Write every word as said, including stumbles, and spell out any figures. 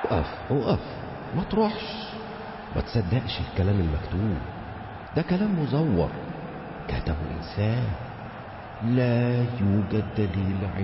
وقف وقف، ما تروحش، ما تصدقش الكلام المكتوب، ده كلام مزور كتبه إنسان، لا يوجد دليل